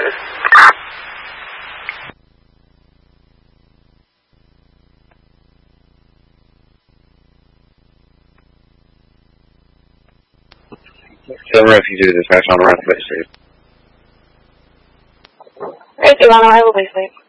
Silver refugee dispatch on Raspberry Street. Right, Ilana, I will be asleep.